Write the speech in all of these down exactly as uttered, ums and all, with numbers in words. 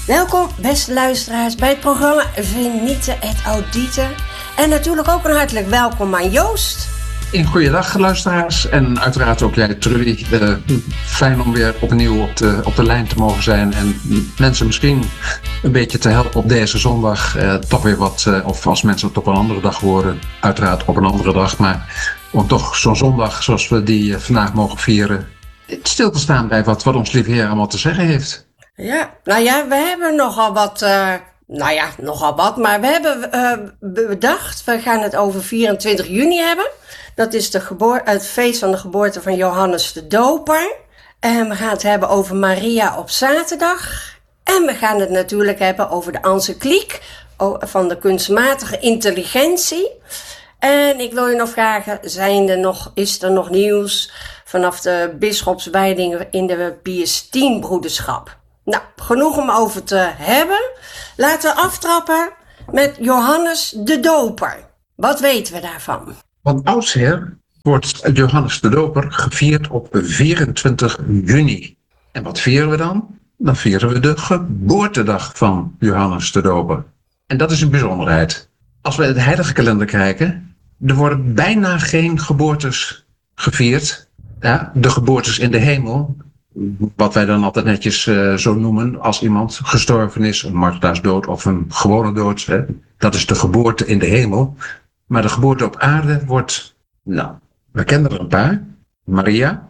Welkom, beste luisteraars, bij het programma Venite et Audite. En natuurlijk ook een hartelijk welkom aan Joost. Een goeiedag, luisteraars. En uiteraard ook jij, Trudy. Uh, fijn om weer opnieuw op de, op de lijn te mogen zijn. En mensen misschien een beetje te helpen op deze zondag. Uh, toch weer wat, uh, of als mensen het op een andere dag horen. Uiteraard op een andere dag. Maar om toch zo'n zondag zoals we die uh, vandaag mogen vieren. Stil te staan bij wat, wat ons lieve Heer allemaal te zeggen heeft. Ja, nou ja, we hebben nogal wat... Uh... Nou ja, nogal wat, maar we hebben uh, bedacht, we gaan het over vierentwintig juni hebben. Dat is de geboor- het feest van de geboorte van Johannes de Doper. En we gaan het hebben over Maria op zaterdag. En we gaan het natuurlijk hebben over de encycliek van de kunstmatige intelligentie. En ik wil je nog vragen, zijn er nog, is er nog nieuws vanaf de bisschopswijding in de Pius X broederschap? Nou, genoeg om over te hebben. Laten we aftrappen met Johannes de Doper. Wat weten we daarvan? Van oudsher wordt Johannes de Doper gevierd op vierentwintig juni. En wat vieren we dan? Dan vieren we de geboortedag van Johannes de Doper. En dat is een bijzonderheid. Als we in de heilige kalender kijken, er worden bijna geen geboortes gevierd. Ja, de geboortes in de hemel, wat wij dan altijd netjes uh, zo noemen, als iemand gestorven is, een martelaarsdood of een gewone dood, hè, dat is de geboorte in de hemel. Maar de geboorte op aarde wordt, nou, we kennen er een paar. Maria,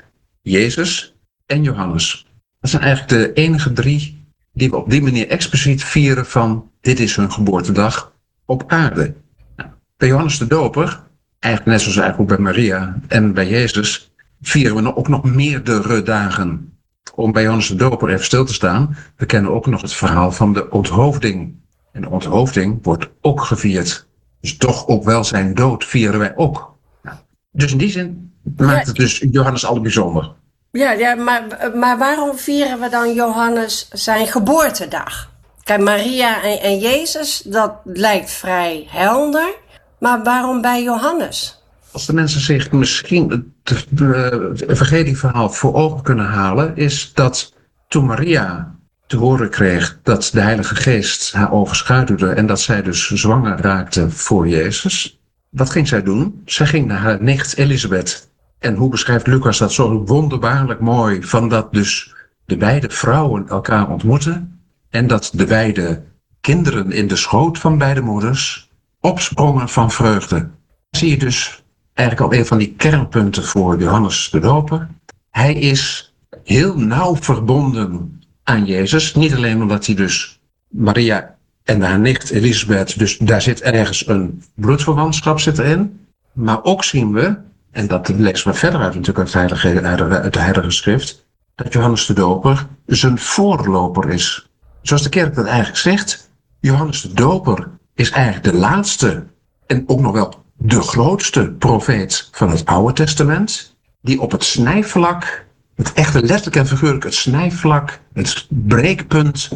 Jezus en Johannes. Dat zijn eigenlijk de enige drie die we op die manier expliciet vieren van dit is hun geboortedag op aarde. Nou, bij Johannes de Doper, eigenlijk net zoals eigenlijk ook bij Maria en bij Jezus, vieren we ook nog meerdere dagen. Om bij Johannes de Doper even stil te staan, we kennen ook nog het verhaal van de onthoofding. En de onthoofding wordt ook gevierd. Dus toch ook wel zijn dood vieren wij ook. Nou, dus in die zin maakt het dus Johannes al bijzonder. Ja, ja maar, maar waarom vieren we dan Johannes zijn geboortedag? Kijk, Maria en, en Jezus, dat lijkt vrij helder. Maar waarom bij Johannes? Als de mensen zich misschien het uh, evangelieverhaal voor ogen kunnen halen, is dat toen Maria te horen kreeg dat de Heilige Geest haar overschaduwde en dat zij dus zwanger raakte voor Jezus, wat ging zij doen? Zij ging naar haar nicht Elisabeth. En hoe beschrijft Lucas dat zo wonderbaarlijk mooi, van dat dus de beide vrouwen elkaar ontmoeten en dat de beide kinderen in de schoot van beide moeders opsprongen van vreugde. Zie je dus eigenlijk al een van die kernpunten voor Johannes de Doper. Hij is heel nauw verbonden aan Jezus. Niet alleen omdat hij dus Maria en haar nicht Elisabeth, dus daar zit ergens een bloedverwantschap zit erin. Maar ook zien we, en dat lezen we verder uit natuurlijk uit, heilige, uit de Heilige Schrift, dat Johannes de Doper zijn voorloper is. Zoals de kerk dat eigenlijk zegt, Johannes de Doper is eigenlijk de laatste en ook nog wel de grootste profeet van het Oude Testament, die op het snijvlak, het echte letterlijk en figuurlijk het snijvlak, het breekpunt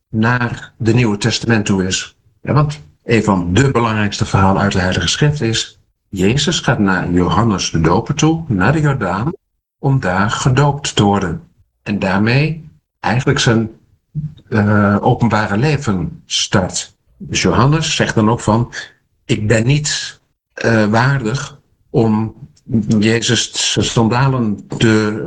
naar de Nieuwe Testament toe is. Ja, want een van de belangrijkste verhalen uit de Heilige Schrift is, Jezus gaat naar Johannes de Doper toe, naar de Jordaan, om daar gedoopt te worden. En daarmee eigenlijk zijn uh, openbare leven start. Dus Johannes zegt dan ook van, ik ben niet Uh, waardig om Jezus zijn sandalen te,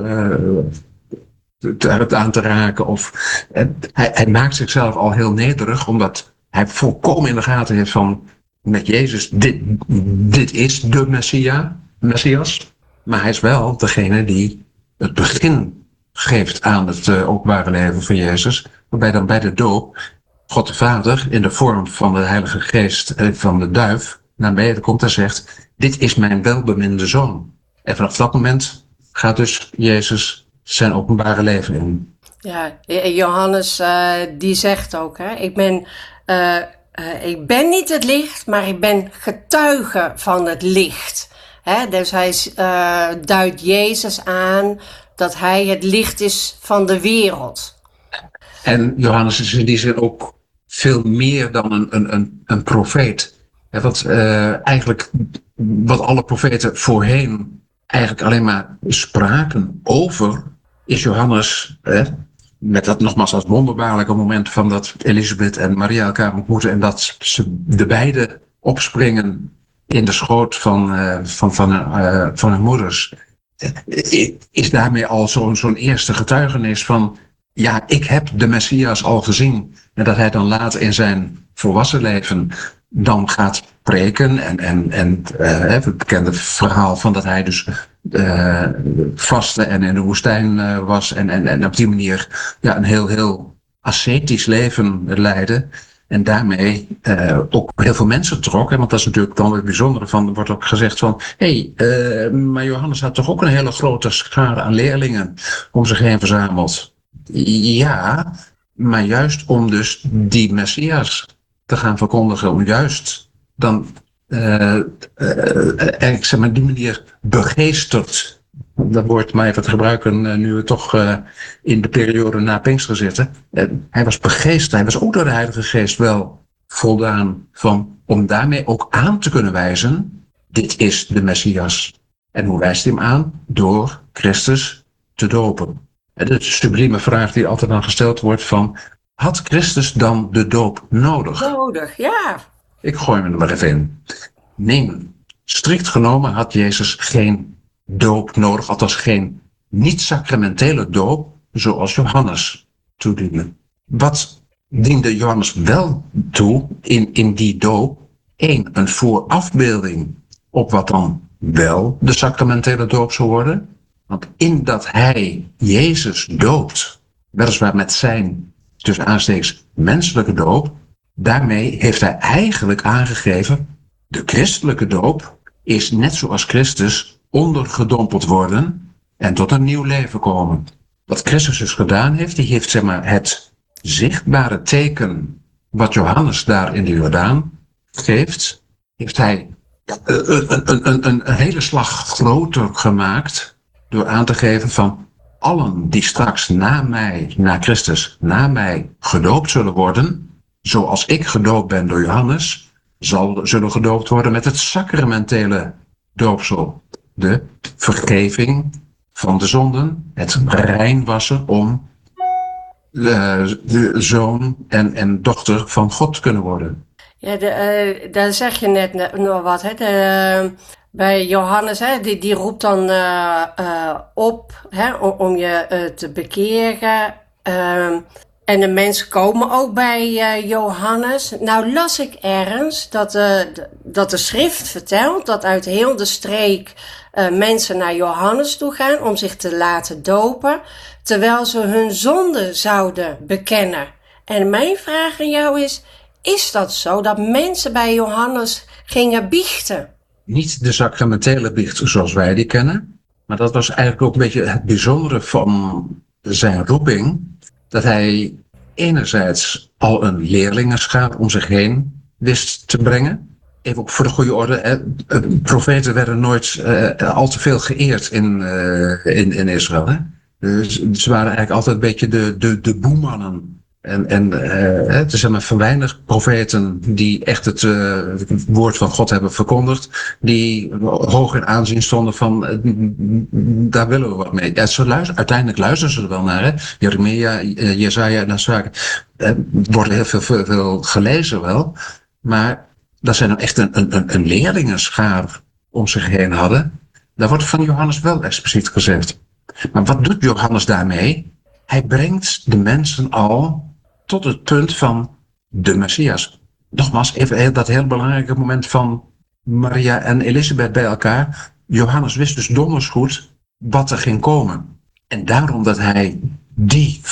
uh, te, te aan te raken. Of, uh, hij, hij maakt zichzelf al heel nederig, omdat hij volkomen in de gaten heeft van met Jezus, dit, dit is de Messia, Messias. Maar hij is wel degene die het begin geeft aan het uh, openbare leven van Jezus. Waarbij dan bij de doop God de Vader in de vorm van de Heilige Geest uh, van de duif naar beneden komt en zegt, dit is mijn welbeminde zoon. En vanaf dat moment gaat dus Jezus zijn openbare leven in. Ja, Johannes uh, die zegt ook, hè, ik ben, uh, uh, ik ben niet het licht, maar ik ben getuige van het licht. Hè, dus hij uh, duidt Jezus aan dat hij het licht is van de wereld. En Johannes is in die zin ook veel meer dan een, een, een, een profeet. Ja, wat uh, eigenlijk wat alle profeten voorheen eigenlijk alleen maar spraken over, is Johannes, hè, met dat nogmaals als wonderbaarlijke moment van dat Elisabeth en Maria elkaar ontmoeten en dat ze de beide opspringen in de schoot van, uh, van, van, uh, van hun moeders, uh, is daarmee al zo'n zo'n eerste getuigenis van, ja, ik heb de Messias al gezien. En dat hij dan later in zijn volwassen leven dan gaat preken. En, en, en uh, het bekende verhaal van dat hij dus uh, vastte en in de woestijn uh, was. En, en, en op die manier ja, een heel, heel ascetisch leven leidde. En daarmee uh, ook heel veel mensen trok. Hè, want dat is natuurlijk dan het bijzondere van. Er wordt ook gezegd van, hé, hey, uh, maar Johannes had toch ook een hele grote schare aan leerlingen om zich heen verzameld. Ja, maar juist om dus die Messias te gaan verkondigen, om juist dan uh, uh, eigenlijk zeg maar die manier begeesterd, dat woord maar even te gebruiken uh, nu we toch uh, in de periode na Pinksteren zitten. Uh, hij was begeesterd, hij was ook door de Heilige Geest wel voldaan van, om daarmee ook aan te kunnen wijzen, dit is de Messias. En hoe wijst hij hem aan? Door Christus te dopen. De sublieme vraag die altijd dan gesteld wordt van, had Christus dan de doop nodig? Nodig, ja. Ik gooi me er maar even in. Nee, strikt genomen had Jezus geen doop nodig, althans geen niet-sacramentele doop, zoals Johannes toediende. Wat diende Johannes wel toe in, in die doop? Eén, een voorafbeelding op wat dan wel de sacramentele doop zou worden. Want in dat hij Jezus doopt, weliswaar met zijn, tussen aanstekens, menselijke doop, daarmee heeft hij eigenlijk aangegeven, de christelijke doop is net zoals Christus ondergedompeld worden en tot een nieuw leven komen. Wat Christus dus gedaan heeft, die heeft zeg maar het zichtbare teken wat Johannes daar in de Jordaan geeft, heeft hij een, een, een, een, een hele slag groter gemaakt door aan te geven van allen die straks na mij, na Christus, na mij gedoopt zullen worden, zoals ik gedoopt ben door Johannes, zal, zullen gedoopt worden met het sacramentele doopsel. De vergeving van de zonden, het reinwassen om de, de zoon en, en dochter van God te kunnen worden. Ja, de, uh, daar zeg je net nog wat, hè. De, uh, bij Johannes, hè, die, die roept dan uh, uh, op, hè, om, om je uh, te bekeren. Uh, en de mensen komen ook bij uh, Johannes. Nou las ik ergens dat, uh, dat de schrift vertelt dat uit heel de streek uh, mensen naar Johannes toe gaan om zich te laten dopen, terwijl ze hun zonde zouden bekennen. En mijn vraag aan jou is, is dat zo dat mensen bij Johannes gingen biechten? Niet de sacramentele biecht zoals wij die kennen, maar dat was eigenlijk ook een beetje het bijzondere van zijn roeping, dat hij enerzijds al een leerlingenschaar om zich heen wist te brengen. Even ook voor de goede orde, eh, profeten werden nooit uh, al te veel geëerd in, uh, in, in Israël. Hè? Dus ze waren eigenlijk altijd een beetje de, de, de boemannen. En, en uh, het is maar van weinig profeten die echt het, uh, het woord van God hebben verkondigd, die hoog in aanzien stonden van, uh, daar willen we wat mee. Ja, ze luisteren, uiteindelijk luisteren ze er wel naar, hè. Jeremia, uh, Jesaja, dat zaken, uh, worden heel veel, veel, veel gelezen wel, maar dat zij nou echt een, een, een leerlingenschaar om zich heen hadden, daar wordt van Johannes wel expliciet gezegd. Maar wat doet Johannes daarmee? Hij brengt de mensen al tot het punt van de Messias. Nogmaals, even dat heel belangrijke moment van Maria en Elisabeth bij elkaar. Johannes wist dus donders goed wat er ging komen. En daarom dat hij die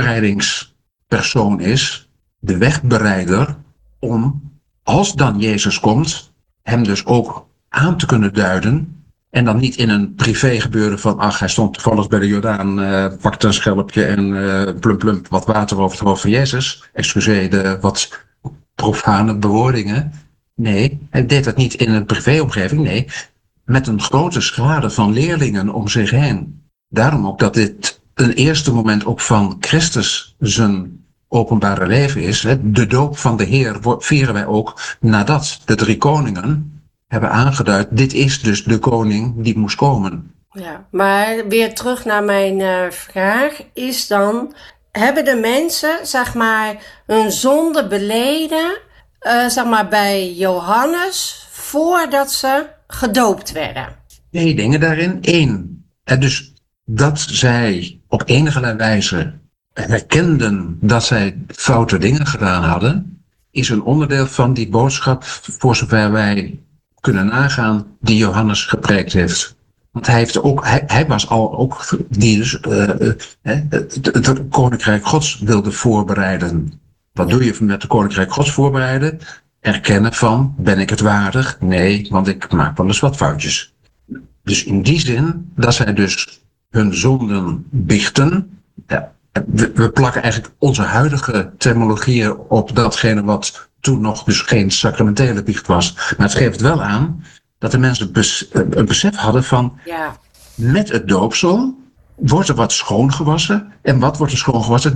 voorbereidingspersoon is, de wegbereider, om, als dan Jezus komt, hem dus ook aan te kunnen duiden. En dan niet in een privé gebeuren van, ach, hij stond toevallig bij de Jordaan, uh, pakte een schelpje en uh, plump plump wat water over het hoofd van Jezus. Excuseer de wat profane bewoordingen. Nee, hij deed dat niet in een privéomgeving, nee, met een grote schade van leerlingen om zich heen. Daarom ook dat dit een eerste moment ook van Christus zijn openbare leven is. Hè. De doop van de Heer vieren wij ook nadat de drie koningen hebben aangeduid, dit is dus de koning die moest komen. Ja, maar weer terug naar mijn uh, vraag, is dan hebben de mensen, zeg maar, hun zonde beleden, uh, zeg maar, bij Johannes, voordat ze gedoopt werden? Twee dingen daarin. Eén, en dus dat zij op enige wijze herkenden dat zij foute dingen gedaan hadden, is een onderdeel van die boodschap, voor zover wij kunnen nagaan, die Johannes gepreekt heeft. Want hij, heeft ook, hij, hij was al ook die dus uh, uh, het, het Koninkrijk Gods wilde voorbereiden. Wat doe je met het Koninkrijk Gods voorbereiden? Erkennen van, ben ik het waardig? Nee, want ik maak wel eens wat foutjes. Dus in die zin, dat zij dus hun zonden biechten. Ja, we, we plakken eigenlijk onze huidige terminologieën op datgene wat toen nog dus geen sacramentele biecht was. Maar het geeft wel aan dat de mensen bes, een besef hadden van, ja, met het doopsel wordt er wat schoongewassen. En wat wordt er schoongewassen?